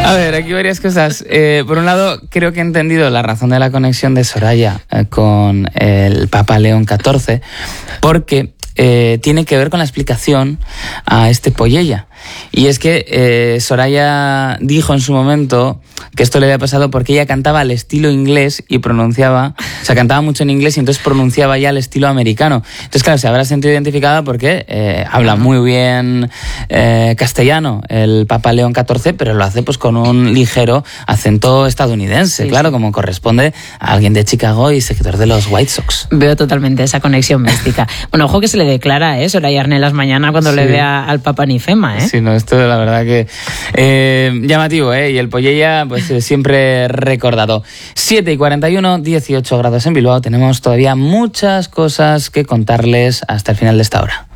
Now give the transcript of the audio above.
A ver, aquí varias cosas. Por un lado, creo que he entendido la razón de la conexión de Soraya con el Papa León XIV, porque tiene que ver con la explicación a este Poyella. Y es que Soraya dijo en su momento que esto le había pasado porque ella cantaba al estilo inglés y pronunciaba, o sea, cantaba mucho en inglés y entonces pronunciaba ya al estilo americano. Entonces, claro, se habrá sentido identificada porque habla muy bien castellano el Papa León XIV, pero lo hace pues con un ligero acento estadounidense, sí, claro, sí, como corresponde a alguien de Chicago y seguidor de los White Sox. Veo totalmente esa conexión mística. Bueno, ojo que se le declara, Soraya Arnelas mañana cuando le vea al Papa Nifema, Sí, no, esto la verdad que llamativo, y el Poyella pues siempre recordado. 7:41, 18 grados en Bilbao. Tenemos todavía muchas cosas que contarles hasta el final de esta hora.